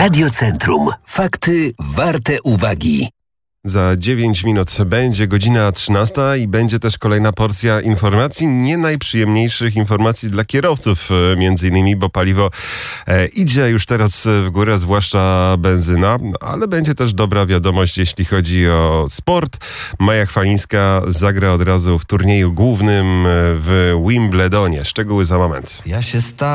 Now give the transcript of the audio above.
Radiocentrum. Fakty warte uwagi. Za 9 minut będzie godzina 13 i będzie też kolejna porcja informacji, nie najprzyjemniejszych informacji dla kierowców, między innymi, bo paliwo idzie już teraz w górę, zwłaszcza benzyna, ale będzie też dobra wiadomość, jeśli chodzi o sport. Maja Chwalińska zagra od razu w turnieju głównym w Wimbledonie. Szczegóły za moment. Ja się